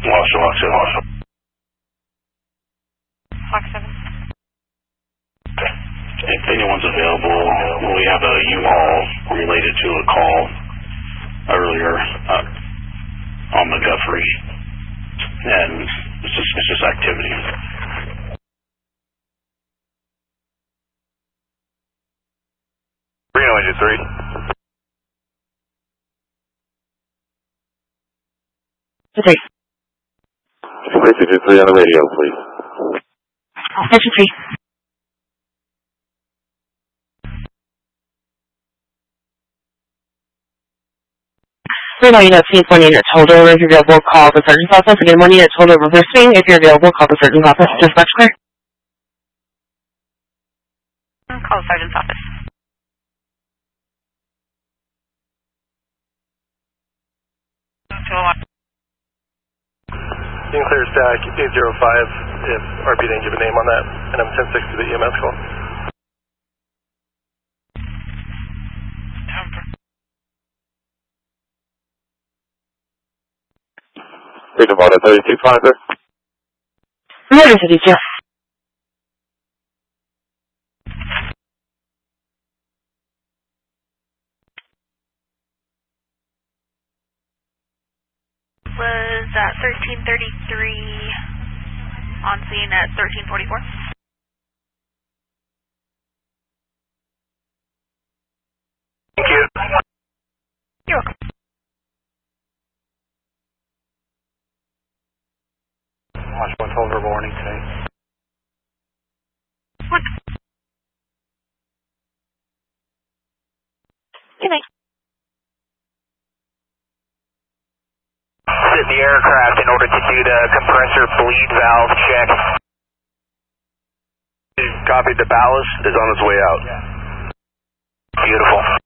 Lost. Fox 7. If anyone's available, we have a U-Haul related to a call earlier on McGuffrey, and it's just activity. Reno Engine 3. Engine 3 on the radio, please. Engine 3. Reno unit, please 1 unit total. If you're available, call the surgeon's office. Again, 1 unit total reverse swing. If you're available, call the surgeon's office. Dispatch clear. Call the sergeant's office. You can clear stack 805 if RP didn't give a name on that, and I'm 10-6 to the EMS call. Freedom Auto 32 sir. Emergency detail. Was 1333 on scene at 1344? Thank you. You're welcome. Watch 1 total verbal warning today. What? Good night. Sit the aircraft in order to do the compressor bleed valve check. Copy, the ballast is on its way out. Beautiful.